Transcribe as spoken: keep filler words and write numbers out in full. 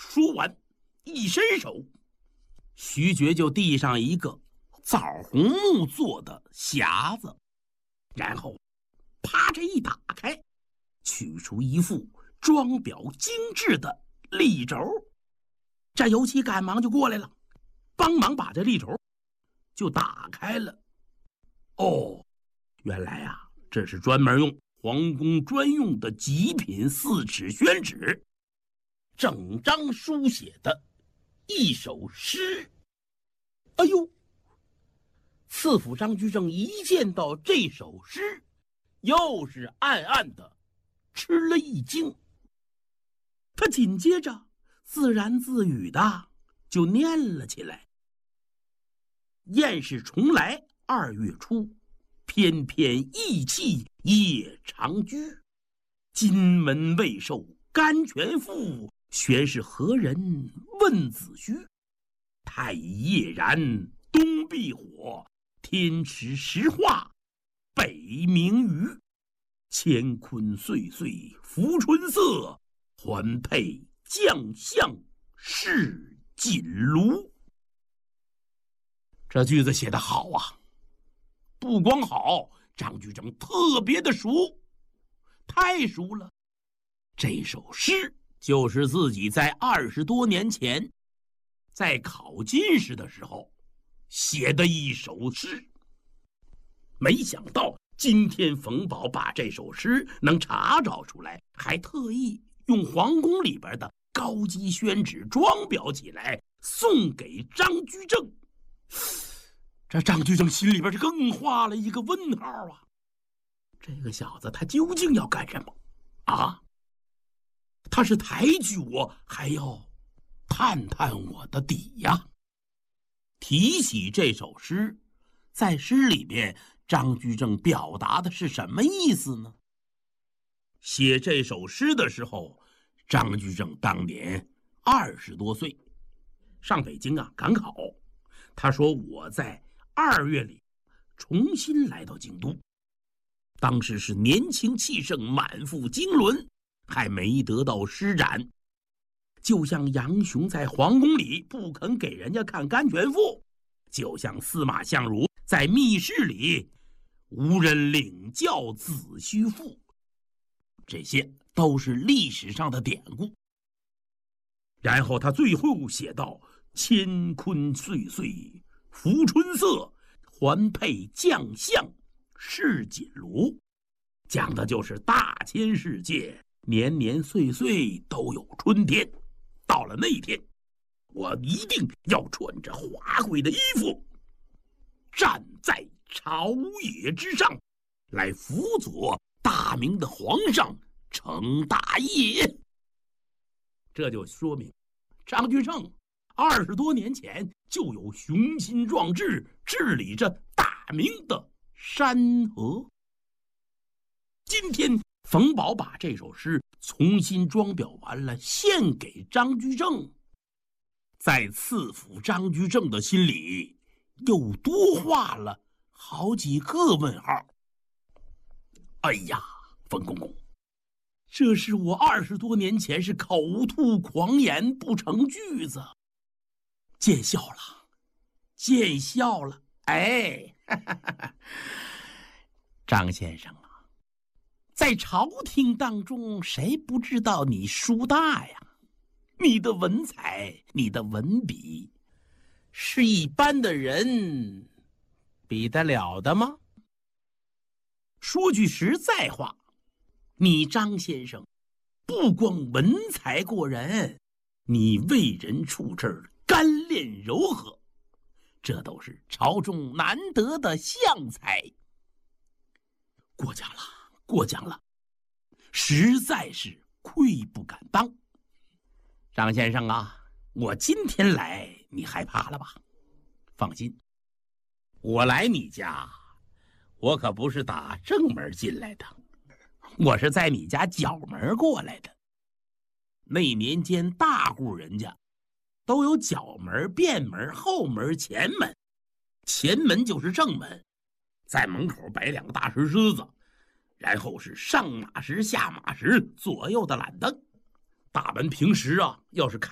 说完，一伸手，徐觉就递上一个枣红木做的匣子，然后啪着一打开，取出一副装裱精致的立轴。这油漆赶忙就过来了，帮忙把这立轴就打开了。哦，原来啊，这是专门用皇宫专用的极品四尺宣纸，整张书写的一首诗。哎呦！赐府张居正一见到这首诗，又是暗暗的吃了一惊。他紧接着自言自语的就念了起来：燕市重来二月初，翩翩意气夜长居。金门未受甘泉赋，玄是何人问子虚？太乙夜燃东壁火，天池石化北冥鱼。乾坤岁岁浮春色，环佩将相是锦炉。这句子写得好啊，不光好，张居正特别的熟，太熟了。这首诗就是自己在二十多年前在考进士的时候写的一首诗。没想到今天冯保把这首诗能查找出来，还特意用皇宫里边的高级宣纸装裱起来送给张居正。这张居正心里边更画了一个问号啊！这个小子他究竟要干什么啊？他是抬举我，还要探探我的底呀？提起这首诗，在诗里面张居正表达的是什么意思呢？写这首诗的时候，张居正当年二十多岁，上北京啊赶考。他说我在二月里重新来到京都，当时是年轻气盛，满腹经纶，还没得到施展。就像杨雄在皇宫里不肯给人家看甘泉赋，就像司马相如在密室里无人领教子虚赋，这些都是历史上的典故。然后他最后写道：乾坤岁岁浮春色，环佩将相是锦炉。讲的就是大千世界年年岁岁都有春天，到了那天，我一定要穿着华贵的衣服，站在朝野之上，来辅佐大明的皇上成大业。这就说明张居正二十多年前就有雄心壮志，治理着大明的山河。今天冯保把这首诗重新装裱完了，献给张居正，在赐府张居正的心里又多画了好几个问号。哎呀，冯公公，这是我二十多年前是口吐狂言不成句子，见笑了，见笑了。哎，哈哈哈，张先生啊，在朝廷当中，谁不知道你书大呀？你的文采，你的文笔，是一般的人比得了的吗？说句实在话，你张先生不光文才过人，你为人处事干练柔和，这都是朝中难得的相才。过奖了，过奖了，实在是愧不敢当。张先生啊，我今天来你害怕了吧？放心，我来你家，我可不是打正门进来的，我是在你家角门过来的。那年间大户人家都有角门、便门、后门、前门，前门就是正门，在门口摆两个大石狮子，然后是上马石、下马石，左右的懒凳。大门平时啊，要是看